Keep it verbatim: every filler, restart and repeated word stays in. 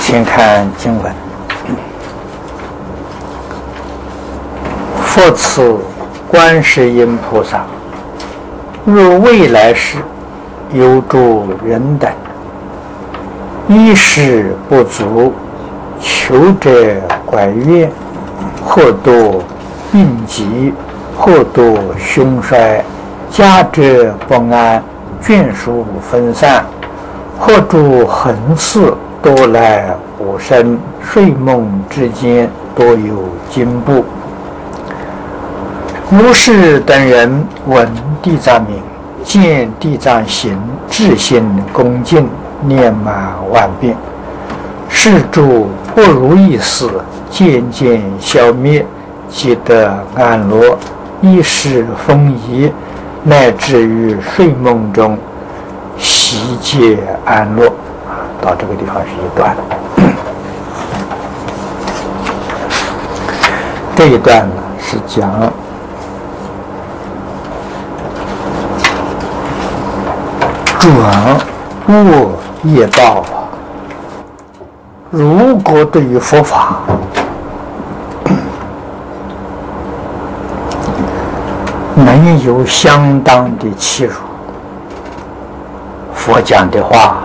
请看经文。复次，观世音菩萨若未来世有诸人等，衣食不足，求者拐怨，或多病疾，或多凶衰，家者不安，眷属分散，或诸横事多来无生，睡梦之间多有惊怖。如是等人闻地藏名，见地藏形，至心恭敬，念满万遍，是诸不如意事渐渐消灭，即得安乐，意识丰怡，乃至于睡梦中悉皆安乐。到这个地方是一段。这一段呢是讲转恶业报，如果对于佛法能有相当的欺辱，佛讲的话